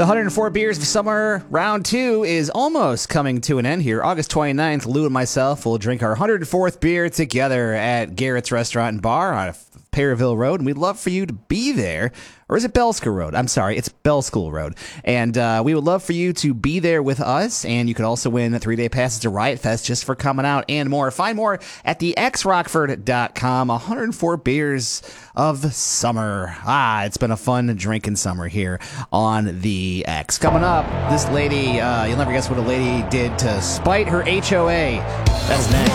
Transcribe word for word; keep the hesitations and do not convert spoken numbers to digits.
The one hundred four Beers of Summer Round two is almost coming to an end here. August twenty-ninth, Lou and myself will drink our one hundred fourth beer together at Garrett's Restaurant and Bar on Perryville Road, and we'd love for you to be there. Or is it Bell School Road? I'm sorry, it's Bell School Road. And uh, we would love for you to be there with us, and you could also win three-day passes to Riot Fest just for coming out and more. Find more at the x rockford dot com. one hundred four Beers of Summer. Ah, it's been a fun drinking summer here on the X. Coming up, this lady, uh, you'll never guess what a lady did to spite her H O A. That's next.